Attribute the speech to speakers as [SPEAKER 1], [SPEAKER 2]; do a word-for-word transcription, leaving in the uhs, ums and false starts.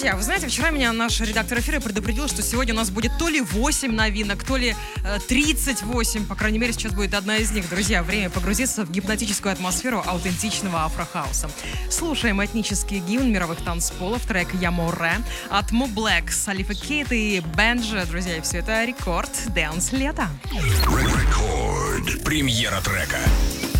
[SPEAKER 1] Друзья, вы знаете, вчера меня наш редактор эфира предупредил, что сегодня у нас будет то ли восемь новинок, то ли э, тридцать восемь. По крайней мере, сейчас будет одна из них. Друзья, время погрузиться в гипнотическую атмосферу аутентичного афрохауса. Слушаем этнический гимн мировых танцполов, трек «Яморе» от Мо Блэк, Салифа Кейт и Бенджи. Друзья, и все это рекорд Dance лета.
[SPEAKER 2] Рекорд. Премьера трека.